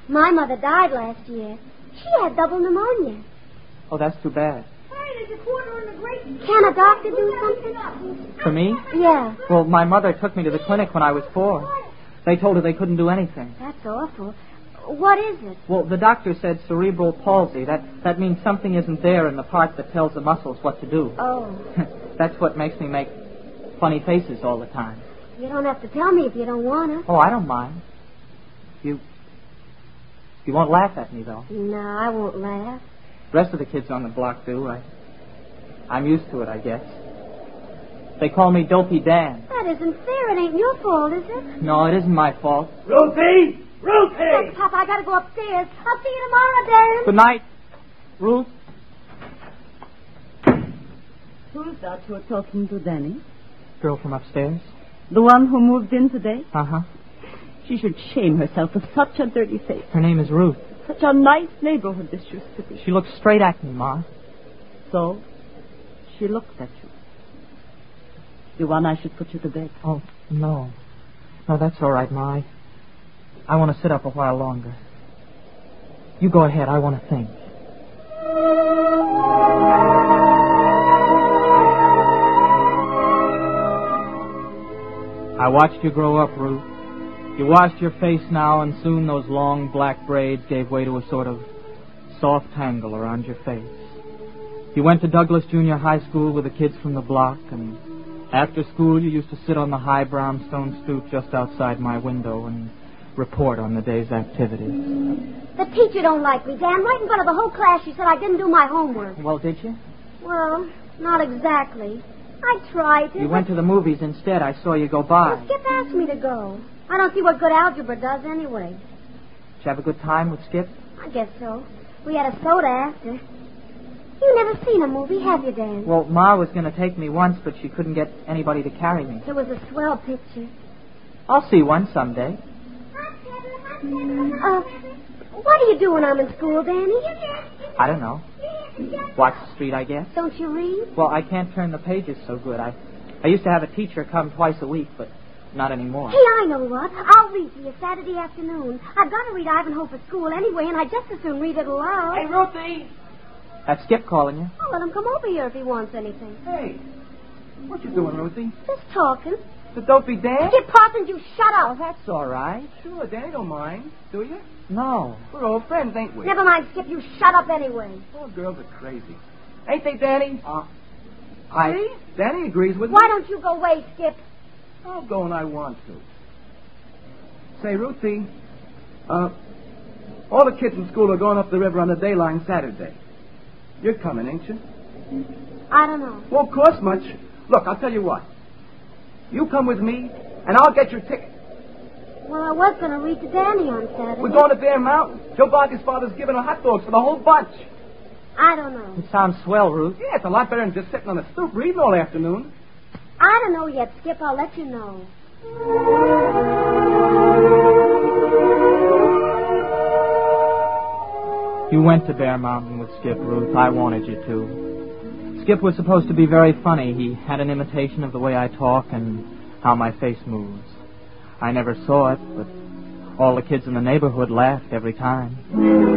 My mother died last year. She had double pneumonia. Oh, that's too bad. Hey, there's a quarter in the grate. Can a doctor do something? For me? Yeah. Well, my mother took me to the clinic when I was 4. They told her they couldn't do anything. That's awful. What is it? Well, the doctor said cerebral palsy. That means something isn't there in the part that tells the muscles what to do. Oh. That's what makes me make funny faces all the time. You don't have to tell me if you don't want to. Oh, I don't mind. You won't laugh at me, though. No, I won't laugh. The rest of the kids on the block do. I'm used to it, I guess. They call me Dopey Dan. That isn't fair. It ain't your fault, is it? No, it isn't my fault. Ruthie! Ruthie! Look, Papa, I gotta go upstairs. I'll see you tomorrow, Dan. Good night, Ruth. Who's that you're talking to, Danny? Girl from upstairs. The one who moved in today? Uh-huh. She should shame herself with such a dirty face. Her name is Ruth. Such a nice neighborhood this used to be. She looks straight at me, Ma. So, she looked at you. You want I should put you to bed? Oh, no. No, that's all right, Ma. I want to sit up a while longer. You go ahead. I want to think. I watched you grow up, Ruth. You washed your face now, and soon those long black braids gave way to a sort of soft tangle around your face. You went to Douglas Junior High School with the kids from the block, and after school you used to sit on the high brownstone stoop just outside my window and report on the day's activities. The teacher don't like me, Dan. Right in front of the whole class, she said I didn't do my homework. Well, did you? Well, not exactly. I tried to. You went to the movies instead. I saw you go by. Well, Skip asked me to go. I don't see what good algebra does anyway. Did you have a good time with Skip? I guess so. We had a soda after. You never seen a movie, have you, Dan? Well, Ma was going to take me once, but she couldn't get anybody to carry me. It was a swell picture. I'll see one someday. What do you do when I'm in school, Danny? I don't know. Watch the street, I guess. Don't you read? Well, I can't turn the pages so good. I used to have a teacher come twice a week, but not anymore. Hey, I know what. I'll read to you Saturday afternoon. I've got to read Ivanhoe for school anyway, and I'd just as soon read it aloud. Hey, Ruthie! That's Skip calling you. I'll let him come over here if he wants anything. Hey, what you doing, Ruthie? Just talking. The Dopey Dan? Skip Parsons, you shut Oh, up. that's all right. Sure, Danny don't mind. Do you? No. We're old friends, ain't we? Never mind, Skip. You shut up anyway. All girls are crazy. Ain't they, Danny? I... See? Danny agrees with me. Why don't you go away, Skip? I'll go when I want to. Say, Ruthie, all the kids in school are going up the river on the day line Saturday. You're coming, ain't you? I don't know. Won't cost much. Look, I'll tell you what. You come with me, and I'll get your ticket. Well, I was going to read to Danny on Saturday. We're going to Bear Mountain. Joe Barker's father's giving a hot dogs for the whole bunch. I don't know. It sounds swell, Ruth. Yeah, it's a lot better than just sitting on the stoop reading all afternoon. I don't know yet, Skip. I'll let you know. You went to Bear Mountain with Skip, Ruth. I wanted you to. Skip was supposed to be very funny. He had an imitation of the way I talk and how my face moves. I never saw it, but all the kids in the neighborhood laughed every time.